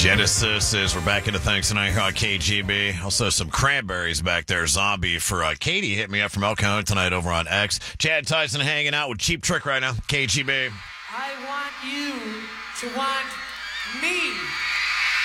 Genesis is we're back into things tonight here on KGB. Also some cranberries back there, zombie for Katie hit me up from El Cajon tonight over on X. Chad Tyson hanging out with Cheap Trick right now, KGB. I want you to want me.